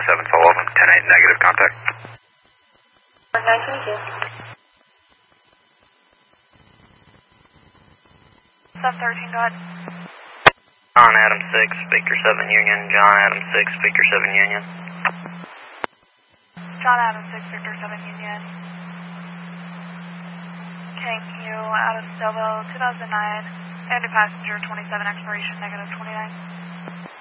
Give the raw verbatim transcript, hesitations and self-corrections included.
seven, follow up, ten eight, negative contact. Nice to meet you. seven thirteen, go ahead. John Adams six, Victor seven Union, John Adams six, Victor seven Union. John Adams six, Victor seven Union. King U out of Stillville, two thousand nine, and a passenger twenty-seven, expiration negative twenty-nine.